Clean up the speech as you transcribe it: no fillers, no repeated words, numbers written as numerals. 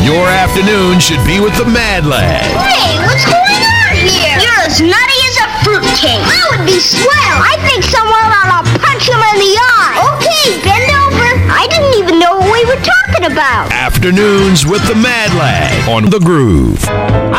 Your afternoon should be with the Mad Lad. Hey, what's going on here? You're as nutty as a fruitcake. That would be swell. I think someone ought to punch him in the eye. Okay, bend over. I didn't even know what we were talking about. Afternoons with the Mad Lad on The Groove.